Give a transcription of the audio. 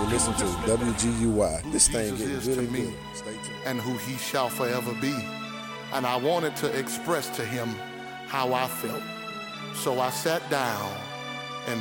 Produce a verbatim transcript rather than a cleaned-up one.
to listen to W G U Y. This thing getting Jesus good is to and me, good. Stay tuned. and who he shall forever be. And I wanted to express to him how I felt. So I sat down